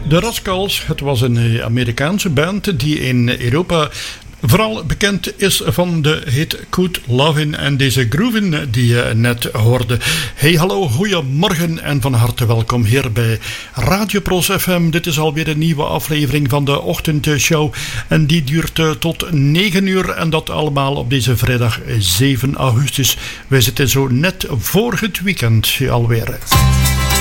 De Rascals, het was een Amerikaanse band die in Europa vooral bekend is van de hit Good Lovin' en deze groovin die je net hoorde. Hey, hallo, goeiemorgen en van harte welkom hier bij Radio Pros FM. Dit is alweer een nieuwe aflevering van de ochtendshow en die duurt tot 9 uur en dat allemaal op deze vrijdag 7 augustus. Wij zitten zo net voor het weekend alweer.